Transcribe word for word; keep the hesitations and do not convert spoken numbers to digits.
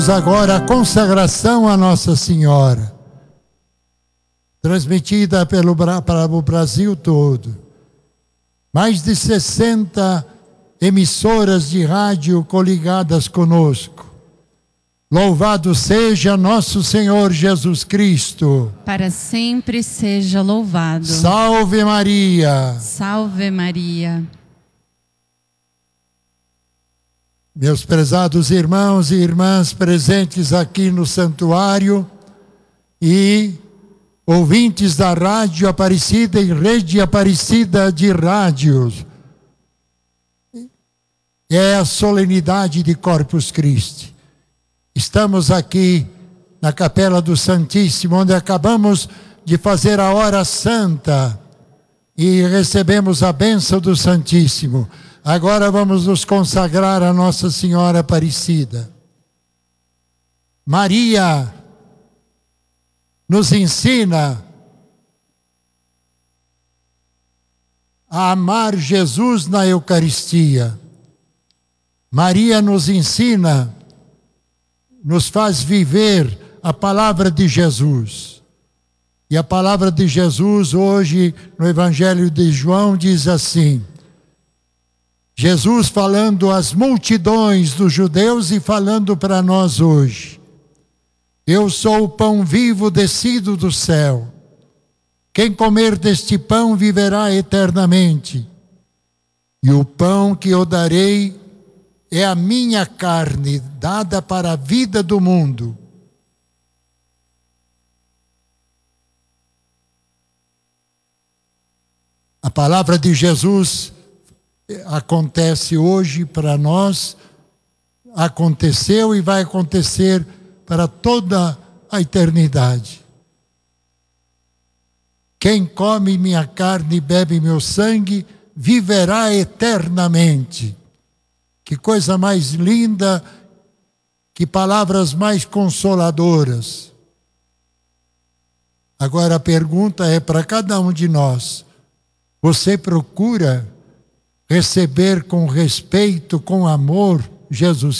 Agora a consagração a Nossa Senhora, transmitida pelo, para o Brasil todo. Mais de sessenta emissoras de rádio coligadas conosco. Louvado seja nosso Senhor Jesus Cristo. Para sempre seja louvado. Salve Maria. Salve Maria. Meus prezados irmãos e irmãs presentes aqui no santuário e ouvintes da Rádio Aparecida e Rede Aparecida de Rádios, é a solenidade de Corpus Christi. Estamos aqui na Capela do Santíssimo, onde acabamos de fazer a hora santa e recebemos a bênção do Santíssimo. Agora vamos nos consagrar a Nossa Senhora Aparecida. Maria nos ensina a amar Jesus na Eucaristia. Maria nos ensina, nos faz viver a palavra de Jesus. E a palavra de Jesus hoje no Evangelho de João diz assim: Jesus falando às multidões dos judeus e falando para nós hoje: eu sou o pão vivo descido do céu. Quem comer deste pão viverá eternamente. E o pão que eu darei é a minha carne, dada para a vida do mundo. A palavra de Jesus acontece hoje para nós, aconteceu e vai acontecer para toda a eternidade. Quem come minha carne e bebe meu sangue, viverá eternamente. Que coisa mais linda, que palavras mais consoladoras. Agora a pergunta é para cada um de nós: você procura receber com respeito, com amor, Jesus